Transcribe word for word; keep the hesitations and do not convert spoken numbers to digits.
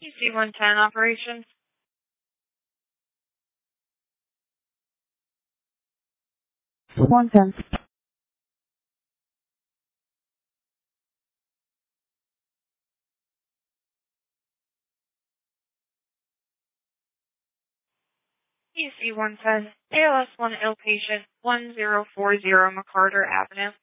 E C one ten operations. one ten. E C one ten, A L S one ill patient, one zero four zero McCarter Avenue.